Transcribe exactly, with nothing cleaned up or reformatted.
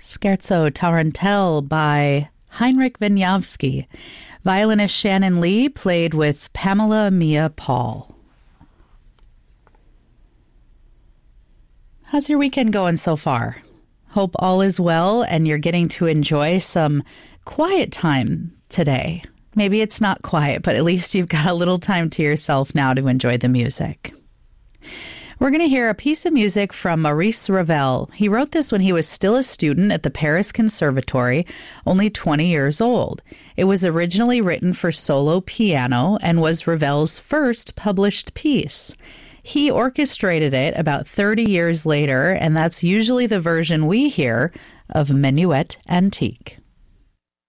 Scherzo Tarantelle by Heinrich Wieniawski. Violinist Shannon Lee played with Pamela Mia Paul. How's your weekend going so far? Hope all is well and you're getting to enjoy some quiet time today. Maybe it's not quiet, but at least you've got a little time to yourself now to enjoy the music. We're going to hear a piece of music from Maurice Ravel. He wrote this when he was still a student at the Paris Conservatory, only twenty years old. It was originally written for solo piano and was Ravel's first published piece. He orchestrated it about thirty years later, and that's usually the version we hear of Minuet Antique.